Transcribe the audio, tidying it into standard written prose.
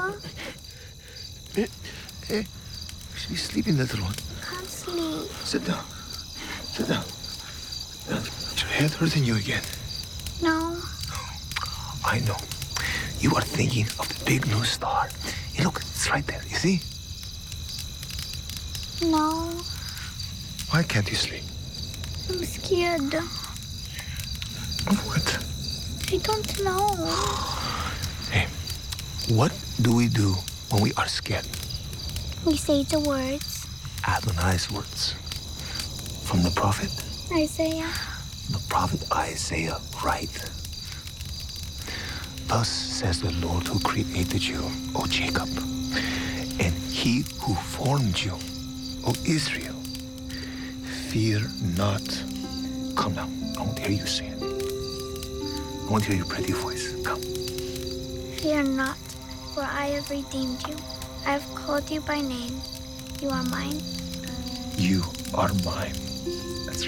Hey, you should be sleeping, little one. Can't sleep. Sit down. Sit down. Is your head hurting you again? No. I know. You are thinking of the big new star. Hey, look, it's right there. You see? No. Why can't you sleep? I'm scared. Of what? I don't know. Hey, what do we do when we are scared? We say the words. Adonai's words. From the prophet? Isaiah. The prophet Isaiah, right. Thus says the Lord who created you, O Jacob, and he who formed you, O Israel. Fear not. Come now, I want to hear you say it. I want to hear your pretty voice. Come. Fear not, for I have redeemed you. I have called you by name. You are mine. You are mine.